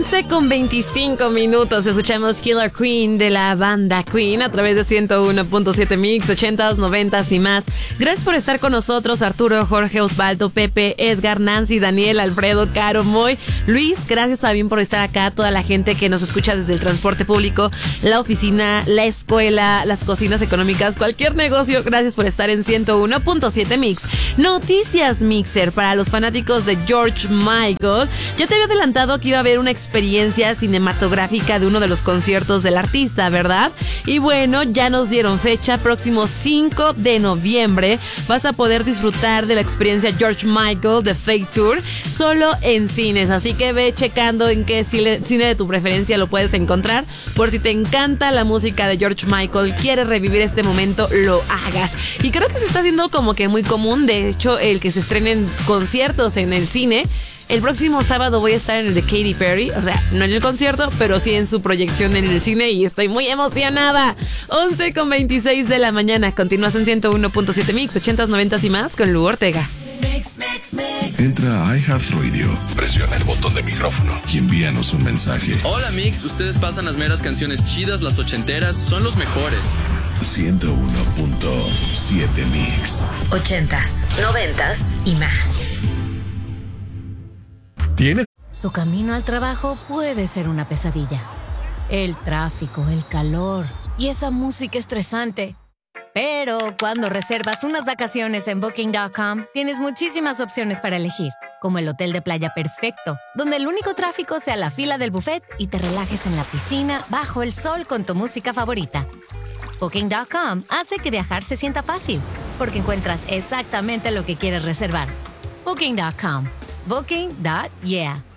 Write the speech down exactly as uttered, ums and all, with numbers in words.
once con veinticinco minutos. Escuchamos Killer Queen de la banda Queen a través de ciento uno punto siete Mix, ochentas, noventas y más. Gracias por estar con nosotros, Arturo, Jorge, Osvaldo, Pepe, Edgar, Nancy, Daniel, Alfredo, Caro, Moy, Luis. Gracias también por estar acá. Toda la gente que nos escucha desde el transporte público, la oficina, la escuela, las cocinas económicas, cualquier negocio. Gracias por estar en ciento uno punto siete Mix. Noticias Mixer para los fanáticos de George Michael. Ya te había adelantado que iba a haber una experiencia cinematográfica de uno de los conciertos del artista, ¿verdad? Y bueno, ya nos dieron fecha, próximo cinco de noviembre vas a poder disfrutar de la experiencia George Michael The Fake Tour solo en cines, así que ve checando en qué cine de tu preferencia lo puedes encontrar. Por si te encanta la música de George Michael, quieres revivir este momento, lo hagas. Y creo que se está haciendo como que muy común, de hecho, el que se estrenen conciertos en el cine. El próximo sábado voy a estar en el de Katy Perry, o sea, no en el concierto, pero sí en su proyección en el cine y estoy muy emocionada. once con veintiséis de la mañana, continúas en ciento uno punto siete Mix, ochentas, noventas y más con Lu Ortega. Mix, mix, mix. Entra a iHeartRadio, presiona el botón de micrófono y envíanos un mensaje. Hola Mix, ustedes pasan las meras canciones chidas, las ochenteras, son los mejores. ciento uno punto siete Mix. Ochentas, noventas y más. ¿Tienes? Tu camino al trabajo puede ser una pesadilla. El tráfico, el calor y esa música estresante. Pero cuando reservas unas vacaciones en Booking punto com, tienes muchísimas opciones para elegir, como el hotel de playa perfecto, donde el único tráfico sea la fila del buffet y te relajes en la piscina bajo el sol con tu música favorita. Booking punto com hace que viajar se sienta fácil, porque encuentras exactamente lo que quieres reservar. Booking punto com. Booking. Yeah.